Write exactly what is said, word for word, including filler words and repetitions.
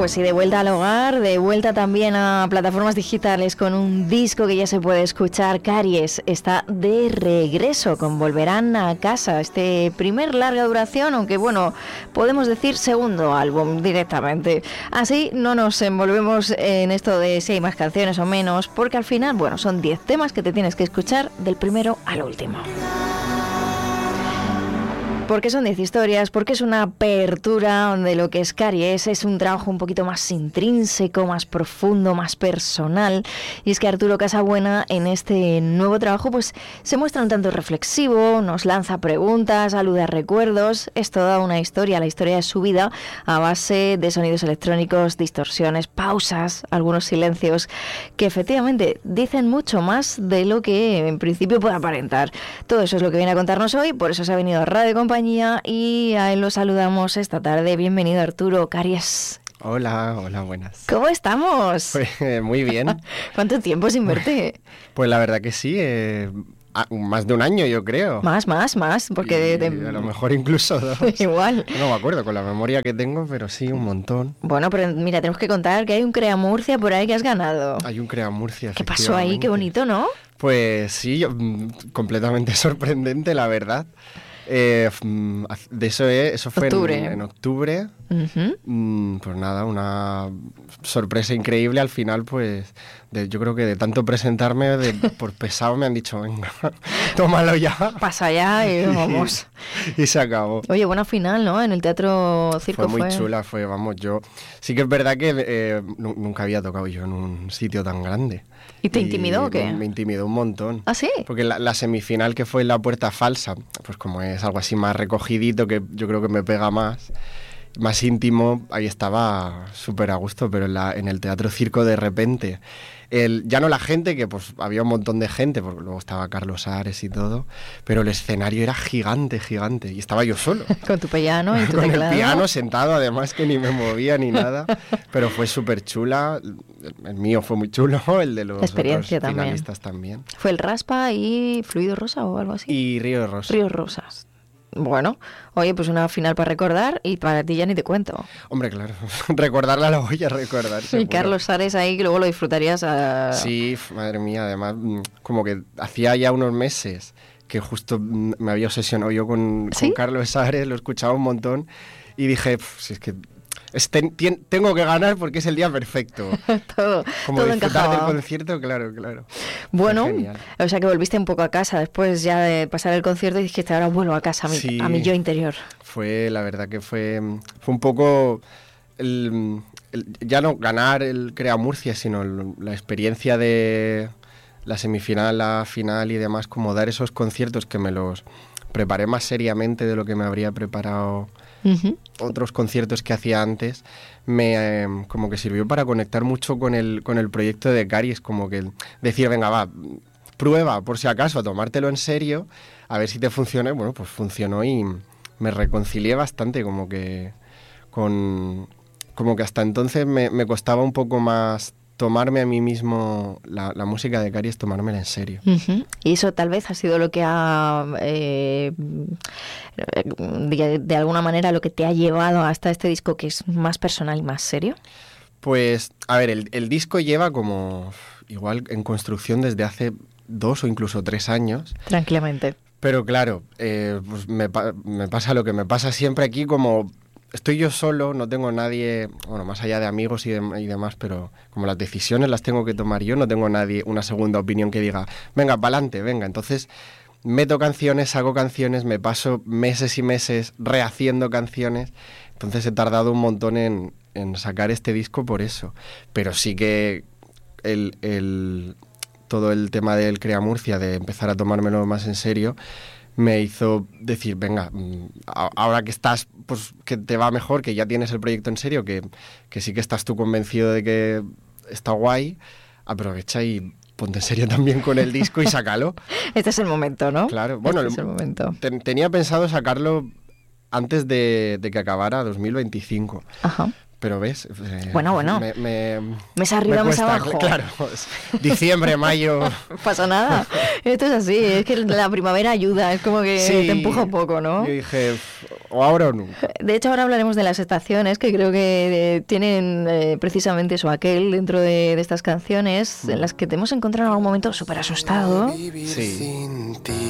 Pues sí, de vuelta al hogar, de vuelta también a plataformas digitales con un disco que ya se puede escuchar. Caries está de regreso con Volverán a Casa, este primer larga duración, aunque bueno, podemos decir segundo álbum directamente. Así no nos envolvemos en esto de si hay más canciones o menos, porque al final, bueno, son diez temas que te tienes que escuchar del primero al último. Porque son diez historias, porque es una apertura de lo que es Caries, es un trabajo un poquito más intrínseco, más profundo, más personal. Y es que Arturo Casabuena en este nuevo trabajo pues se muestra un tanto reflexivo, nos lanza preguntas, alude a recuerdos. Es toda una historia, la historia de su vida a base de sonidos electrónicos, distorsiones, pausas, algunos silencios que efectivamente dicen mucho más de lo que en principio puede aparentar. Todo eso es lo que viene a contarnos hoy, por eso se ha venido a Radio Compañía y a él lo saludamos esta tarde. Bienvenido, Arturo Caries. Hola, hola, buenas. ¿Cómo estamos? Pues eh, muy bien. ¿Cuánto tiempo sin verte? Pues la verdad que sí, eh, más de un año yo creo. Más, más, más, porque... Y, de, de... a lo mejor incluso dos. Igual. No me acuerdo con la memoria que tengo, pero sí, un montón. Bueno, pero mira, tenemos que contar que hay un Crea Murcia por ahí que has ganado. Hay un Crea Murcia, ¿Qué pasó ahí? Qué bonito, ¿no? Pues sí, yo, completamente sorprendente, la verdad. Eh, de eso, eh, eso fue octubre. En, en octubre. Uh-huh. Mm, pues nada, una sorpresa increíble. Al final, pues de, yo creo que de tanto presentarme, de, por pesado me han dicho, venga, tómalo ya. Pasa ya y vamos. Y, y se acabó. Oye, buena final, ¿no? En el Teatro Circo fue. Muy fue... chula, fue, vamos, yo... Sí que es verdad que eh, nunca había tocado yo en un sitio tan grande. ¿Y te intimidó o qué? Me, me intimidó un montón. ¿Ah, sí? Porque la, la semifinal que fue en la Puerta Falsa, pues como es algo así más recogidito, que yo creo que me pega más, más íntimo, ahí estaba súper a gusto, pero en, la, en el Teatro Circo de repente, el, ya no la gente, que pues había un montón de gente, porque luego estaba Carlos Ares y todo, pero el escenario era gigante, gigante, y estaba yo solo. Con tu piano y tu Con teclado. el piano sentado, además que ni me movía ni nada, pero fue súper chula. El mío fue muy chulo, el de los la experiencia otros también. finalistas también. ¿Fue el Raspa y Fluido Rosa o algo así? Y Río Rosa. Río Rosas. Bueno, oye, pues una final para recordar y para ti ya ni te cuento. Hombre, claro, recordarla la voy a recordar. Y Carlos Ares ahí, que luego lo disfrutarías a... Sí, madre mía, además, como que hacía ya unos meses que justo me había obsesionado yo con, ¿Sí? con Carlos Ares, lo escuchaba un montón y dije, si es que... Este, tien, tengo que ganar porque es el día perfecto. todo, Como todo disfrutar encajaba. del concierto, claro, claro. Bueno, o sea que volviste un poco a casa después ya de pasar el concierto y dijiste, ahora vuelvo a casa, a mi, sí, a mi yo interior. Fue, la verdad que fue, fue un poco, el, el, ya no ganar el Crea Murcia, sino el, la experiencia de la semifinal, la final y demás, como dar esos conciertos que me los preparé más seriamente de lo que me habría preparado... Uh-huh. Otros conciertos que hacía antes, me eh, como que sirvió para conectar mucho con el, con el proyecto de Caries, como que decir, venga, va, prueba por si acaso a tomártelo en serio, a ver si te funciona. Bueno, pues funcionó y me reconcilié bastante, como que con como que hasta entonces me, me costaba un poco más tomarme a mí mismo la, la música de Caries, tomármela en serio. Uh-huh. Y eso tal vez ha sido lo que ha, eh, de, de alguna manera, lo que te ha llevado hasta este disco que es más personal y más serio. Pues, a ver, el, el disco lleva como, igual en construcción desde hace dos o incluso tres años. Tranquilamente. Pero claro, eh, pues me, me pasa lo que me pasa siempre aquí, como... Estoy yo solo, no tengo nadie, bueno, más allá de amigos y, de, y demás, pero como las decisiones las tengo que tomar yo, no tengo nadie, una segunda opinión que diga, venga, pa'lante, venga. Entonces, meto canciones, hago canciones, me paso meses y meses rehaciendo canciones, entonces he tardado un montón en, en sacar este disco por eso. Pero sí que el, el, todo el tema del Crea Murcia, de empezar a tomármelo más en serio, me hizo decir, venga, ahora que estás, pues que te va mejor, que ya tienes el proyecto en serio, que, que sí que estás tú convencido de que está guay, aprovecha y ponte en serio también con el disco y sácalo. Este es el momento, ¿no? Claro, bueno, este es el momento. Ten, tenía pensado sacarlo antes de, de que acabara dos mil veinticinco. Ajá. pero ves... Eh, bueno, bueno. Me, me, mesa arriba, me mesa cuesta, abajo. Claro, diciembre, mayo... No pasa nada. Esto es así, es que la primavera ayuda, es como que Sí, te empuja un poco, ¿no? Yo dije, o ahora o nunca. De hecho, ahora hablaremos de las estaciones, que creo que eh, tienen eh, precisamente eso, aquel dentro de, de estas canciones, en las que te hemos encontrado en algún momento súper asustado. Sí.